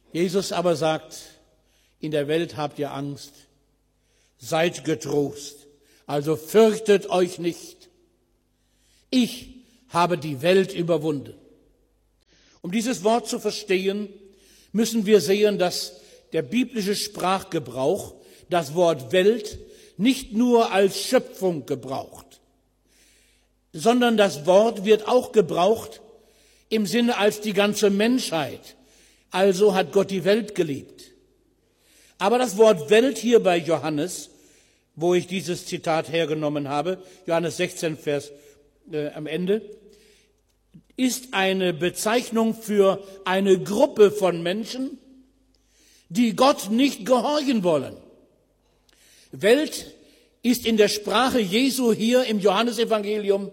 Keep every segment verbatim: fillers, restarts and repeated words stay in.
Jesus aber sagt, in der Welt habt ihr Angst, seid getrost, also fürchtet euch nicht. Ich habe die Welt überwunden. Um dieses Wort zu verstehen, müssen wir sehen, dass der biblische Sprachgebrauch das Wort Welt nicht nur als Schöpfung gebraucht, sondern das Wort wird auch gebraucht im Sinne als die ganze Menschheit. Also hat Gott die Welt geliebt. Aber das Wort Welt hier bei Johannes, wo ich dieses Zitat hergenommen habe, Johannes sechzehn, Vers äh, am Ende, ist eine Bezeichnung für eine Gruppe von Menschen, die Gott nicht gehorchen wollen. Welt ist in der Sprache Jesu hier im Johannesevangelium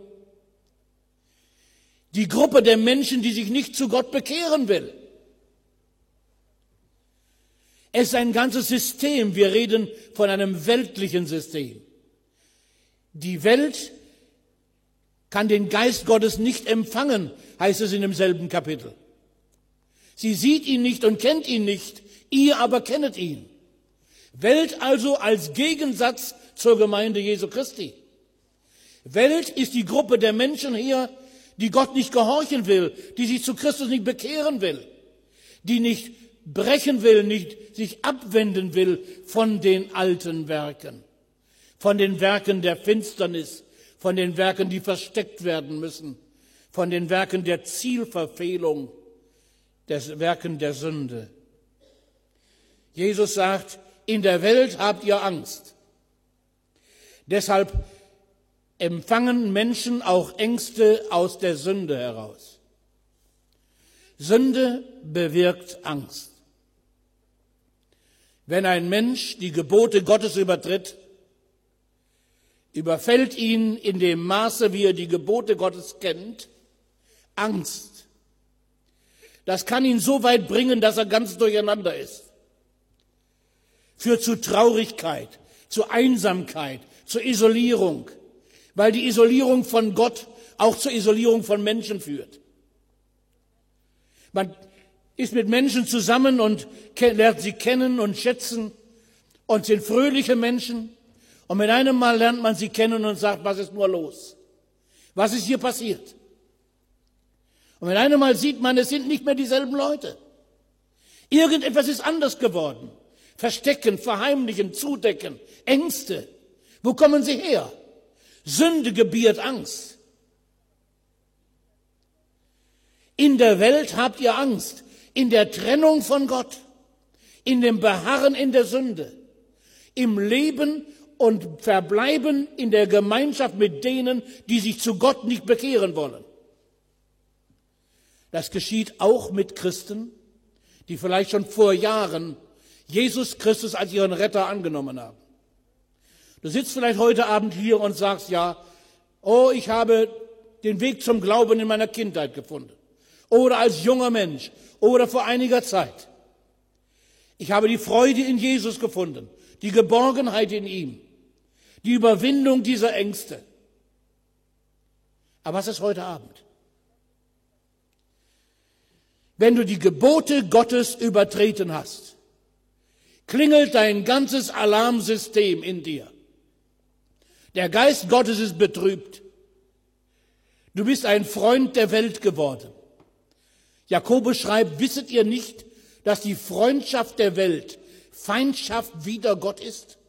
die Gruppe der Menschen, die sich nicht zu Gott bekehren will. Es ist ein ganzes System. Wir reden von einem weltlichen System. Die Welt kann den Geist Gottes nicht empfangen, heißt es in demselben Kapitel. Sie sieht ihn nicht und kennt ihn nicht, ihr aber kennet ihn. Welt also als Gegensatz zur Gemeinde Jesu Christi. Welt ist die Gruppe der Menschen hier, die Gott nicht gehorchen will, die sich zu Christus nicht bekehren will, die nicht brechen will, nicht sich abwenden will von den alten Werken, von den Werken der Finsternis, von den Werken, die versteckt werden müssen, von den Werken der Zielverfehlung, den Werken der Sünde. Jesus sagt, in der Welt habt ihr Angst. Deshalb empfangen Menschen auch Ängste aus der Sünde heraus. Sünde bewirkt Angst. Wenn ein Mensch die Gebote Gottes übertritt, überfällt ihn in dem Maße, wie er die Gebote Gottes kennt, Angst. Das kann ihn so weit bringen, dass er ganz durcheinander ist. Führt zu Traurigkeit, zu Einsamkeit, zur Isolierung, weil die Isolierung von Gott auch zur Isolierung von Menschen führt. Man ist mit Menschen zusammen und lernt sie kennen und schätzen und sind fröhliche Menschen. Und mit einem Mal lernt man sie kennen und sagt, was ist nur los? Was ist hier passiert? Und mit einem Mal sieht man, es sind nicht mehr dieselben Leute. Irgendetwas ist anders geworden. Verstecken, verheimlichen, zudecken, Ängste. Wo kommen sie her? Sünde gebiert Angst. In der Welt habt ihr Angst, in der Trennung von Gott, in dem Beharren in der Sünde, im Leben und Verbleiben in der Gemeinschaft mit denen, die sich zu Gott nicht bekehren wollen. Das geschieht auch mit Christen, die vielleicht schon vor Jahren Jesus Christus als ihren Retter angenommen haben. Du sitzt vielleicht heute Abend hier und sagst, ja, oh, ich habe den Weg zum Glauben in meiner Kindheit gefunden. Oder als junger Mensch oder vor einiger Zeit. Ich habe die Freude in Jesus gefunden, die Geborgenheit in ihm, die Überwindung dieser Ängste. Aber was ist heute Abend? Wenn du die Gebote Gottes übertreten hast, klingelt dein ganzes Alarmsystem in dir. Der Geist Gottes ist betrübt. Du bist ein Freund der Welt geworden. Jakobus schreibt, wisset ihr nicht, dass die Freundschaft der Welt Feindschaft wider Gott ist?